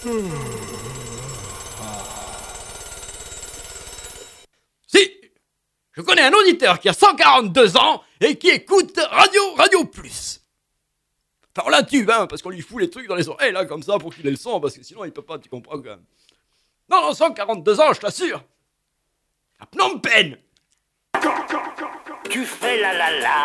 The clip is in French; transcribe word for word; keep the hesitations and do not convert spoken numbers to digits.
Si, je connais un auditeur qui a cent quarante-deux ans et qui écoute Radio Radio Plus. Enfin, on l'intube, hein, parce qu'on lui fout les trucs dans les oreilles, là, comme ça, pour qu'il ait le son, parce que sinon, il peut pas, tu comprends, quand même. Non, non, cent quarante-deux ans, je t'assure. À Phnom Penh. Tu fais la la la.